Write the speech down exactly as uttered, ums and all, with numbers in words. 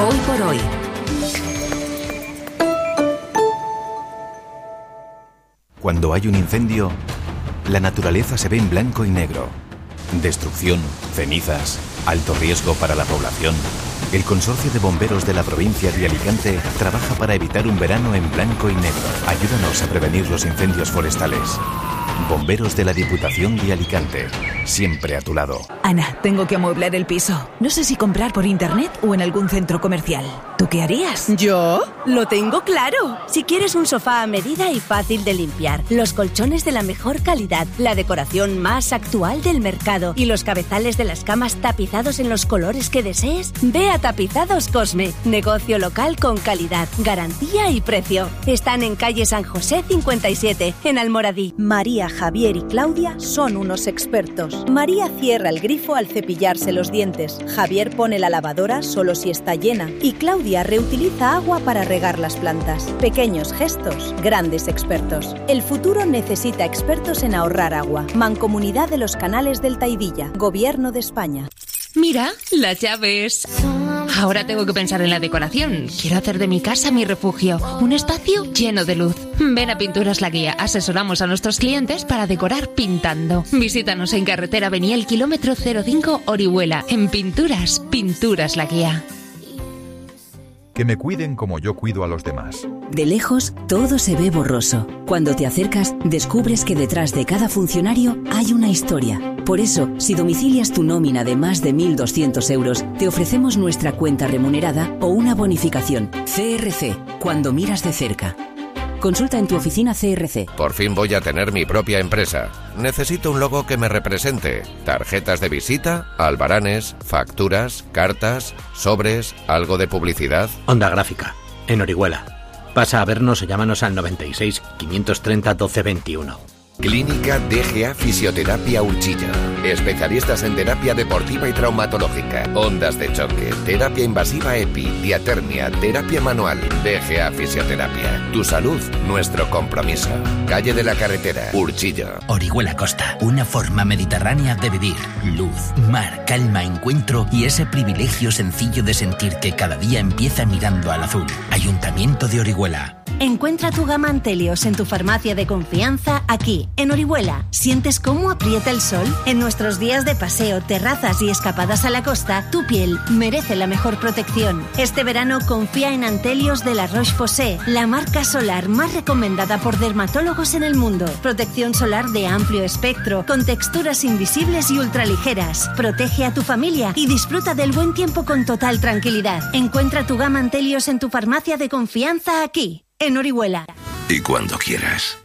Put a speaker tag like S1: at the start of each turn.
S1: Hoy por hoy.
S2: Cuando hay un incendio, la naturaleza se ve en blanco y negro. Destrucción, cenizas, alto riesgo para la población. El Consorcio de Bomberos de la provincia de Alicante trabaja para evitar un verano en blanco y negro. Ayúdanos a prevenir los incendios forestales. Bomberos de la Diputación de Alicante, siempre a tu lado.
S1: Ana, tengo que amueblar el piso. No sé si comprar por internet o en algún centro comercial. ¿Tú qué harías?
S3: ¿Yo? Lo tengo claro. Si quieres un sofá a medida y fácil de limpiar, los colchones de la mejor calidad, la decoración más actual del mercado y los cabezales de las camas tapizados en los colores que desees, ve a Tapizados Cosme. Negocio local con calidad, garantía y precio. Están en calle San José cincuenta y siete, en Almoradí.
S4: María, Javier y Claudia son unos expertos. María cierra el grifo al cepillarse los dientes. Javier pone la lavadora solo si está llena. Y Claudia reutiliza agua para regar las plantas. Pequeños gestos, grandes expertos. El futuro necesita expertos en ahorrar agua. Mancomunidad de los Canales del Taivilla. Gobierno de España.
S5: Mira, las llaves. Ahora tengo que pensar en la decoración. Quiero hacer de mi casa mi refugio. Un espacio lleno de luz. Ven a Pinturas La Guía. Asesoramos a nuestros clientes para decorar pintando. Visítanos en carretera Beniel, kilómetro cero cinco, Orihuela. En Pinturas, Pinturas La Guía.
S6: Que me cuiden como yo cuido a los demás.
S7: De lejos, todo se ve borroso. Cuando te acercas, descubres que detrás de cada funcionario hay una historia. Por eso, si domicilias tu nómina de más de mil doscientos euros, te ofrecemos nuestra cuenta remunerada o una bonificación. C R C, cuando miras de cerca. Consulta en tu oficina C R C.
S8: Por fin voy a tener mi propia empresa. Necesito un logo que me represente. Tarjetas de visita, albaranes, facturas, cartas, sobres, algo de publicidad.
S9: Onda Gráfica, en Orihuela. Pasa a vernos o llámanos al noventa y seis, quinientos treinta, doce veintiuno.
S8: Clínica D G A Fisioterapia Urchilla. Especialistas en terapia deportiva y traumatológica, ondas de choque, terapia invasiva EPI, diatermia, terapia manual. D G A Fisioterapia. Tu salud, nuestro compromiso. Calle de la Carretera, Urchilla.
S10: Orihuela Costa, una forma mediterránea de vivir. Luz, mar, calma, encuentro y ese privilegio sencillo de sentir que cada día empieza mirando al azul. Ayuntamiento de Orihuela.
S3: Encuentra tu gama Antelios en tu farmacia de confianza aquí, en Orihuela. ¿Sientes cómo aprieta el sol? En nuestros días de paseo, terrazas y escapadas a la costa, tu piel merece la mejor protección. Este verano confía en Antelios de la Roche-Posay, la marca solar más recomendada por dermatólogos en el mundo. Protección solar de amplio espectro, con texturas invisibles y ultraligeras. Protege a tu familia y disfruta del buen tiempo con total tranquilidad. Encuentra tu gama Antelios en tu farmacia de confianza aquí, en Orihuela.
S11: Y cuando quieras.